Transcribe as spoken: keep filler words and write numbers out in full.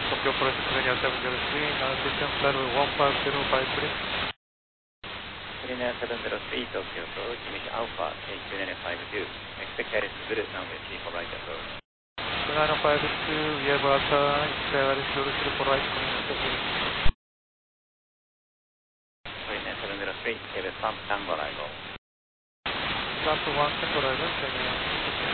Tokyo Project Linear seven zero three, now system level one five zero five three. Linear seven zero three, Tokyo approach, English Alpha, H two nine five two. Expect heading to Blue, runway three for right approach. two nine five two, we have a turn, expect heading to Blue for right, coming. Linear seven zero three, David Pump, Tango arrival. Trump one, Tango arrival,